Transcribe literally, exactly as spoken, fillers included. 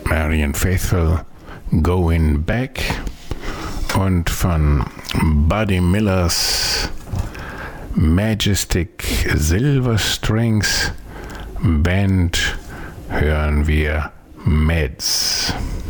Marianne Faithfull, Going Back, und von Buddy Millers Majestic Silver Strings Band hören wir Meds.